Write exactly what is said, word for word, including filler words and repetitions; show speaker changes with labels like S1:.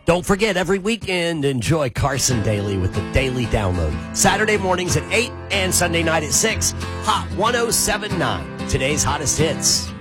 S1: Don't forget, every weekend, enjoy Carson Daily with the Daily Download. Saturday mornings at eight and Sunday night at six. Hot one oh seven point nine, today's hottest hits.